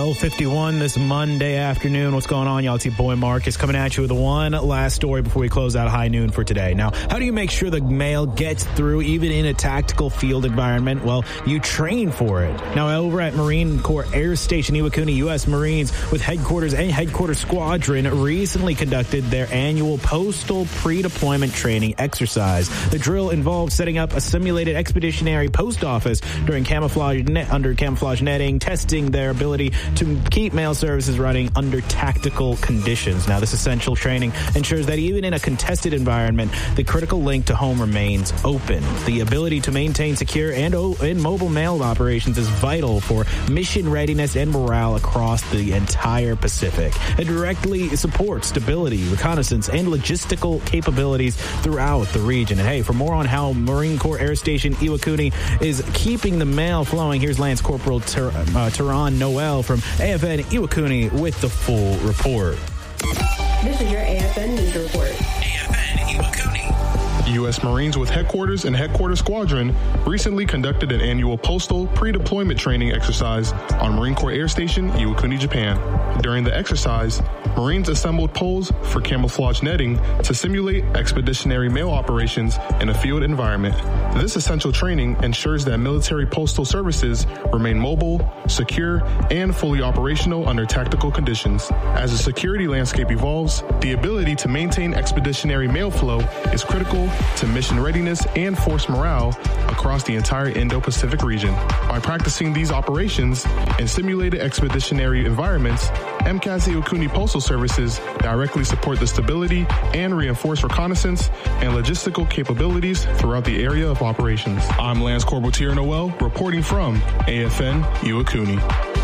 12:51 this Monday afternoon. What's going on, y'all? It's your boy Marcus coming at you with one last story before we close out high noon for today. Now, how do you make sure the mail gets through even in a tactical field environment? Well, you train for it. Now, over at Marine Corps Air Station Iwakuni, U.S. Marines with headquarters and headquarters squadron recently conducted their annual postal pre-deployment training exercise. The drill involved setting up a simulated expeditionary post office during under camouflage netting, testing their ability to keep mail services running under tactical conditions. Now, this essential training ensures that even in a contested environment, the critical link to home remains open. The ability to maintain secure and mobile mail operations is vital for mission readiness and morale across the entire Pacific. It directly supports stability, reconnaissance, and logistical capabilities throughout the region. And hey, for more on how Marine Corps Air Station Iwakuni is keeping the mail flowing, here's Lance Corporal Teran Noel from AFN Iwakuni with the full report. This is your AFN News Report. AFN Iwakuni. U.S. Marines with headquarters and headquarters squadron recently conducted an annual postal pre-deployment training exercise on Marine Corps Air Station, Iwakuni, Japan. During the exercise, Marines assembled poles for camouflage netting to simulate expeditionary mail operations in a field environment. This essential training ensures that military postal services remain mobile, secure, and fully operational under tactical conditions. As the security landscape evolves, the ability to maintain expeditionary mail flow is critical to mission readiness and force morale across the entire Indo-Pacific region. By practicing these operations in simulated expeditionary environments, MCAS Iwakuni Postal Services directly support the stability and reinforce reconnaissance and logistical capabilities throughout the area of operations. I'm Lance Corporal Noel, reporting from AFN Iwakuni.